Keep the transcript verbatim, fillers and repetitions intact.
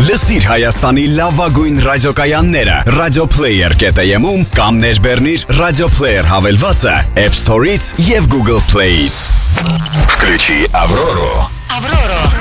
Լսիր Հայաստանի լավագույն ռադիոկայանները Radio Player.am-ում կամ ներբեռնիր Radio Player հավելվածը App Store-ից եւ Google Play-ից. Включи Аврору. Аврору.